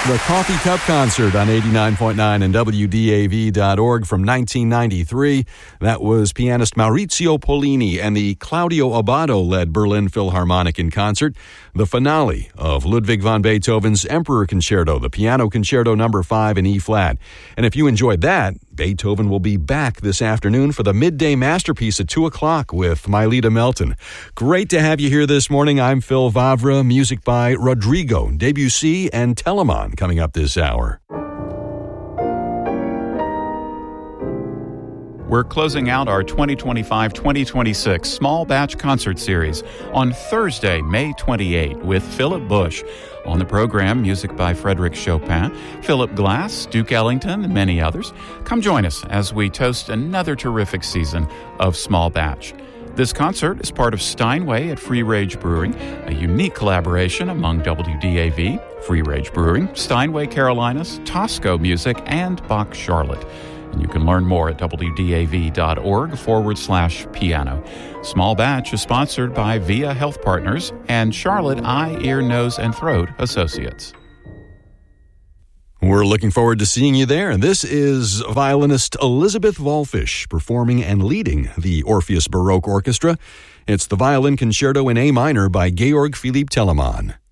The Coffee Cup Concert on 89.9 and WDAV.org from 1993. That was pianist Maurizio Pollini and the Claudio Abbado-led Berlin Philharmonic in concert. The finale of Ludwig van Beethoven's Emperor Concerto, the Piano Concerto No. 5 in E-flat. And if you enjoyed that, Beethoven will be back this afternoon for the midday masterpiece at 2 o'clock with Mylita Melton. Great to have you here this morning. I'm Phil Vavra. Music by Rodrigo, Debussy, and Telemann coming up this hour. We're closing out our 2025-2026 Small Batch Concert Series on Thursday, May 28 with Philip Bush. On the program, music by Frédéric Chopin, Philip Glass, Duke Ellington, and many others. Come join us as we toast another terrific season of Small Batch. This concert is part of Steinway at Free Rage Brewing, a unique collaboration among WDAV, Free Rage Brewing, Steinway Carolinas, Tosco Music, and Bach Charlotte. And you can learn more at wdav.org/piano. Small Batch is sponsored by Via Health Partners and Charlotte Eye, Ear, Nose, and Throat Associates. We're looking forward to seeing you there. This is violinist Elizabeth Volfish performing and leading the Orpheus Baroque Orchestra. It's the Violin Concerto in A minor by Georg Philipp Telemann.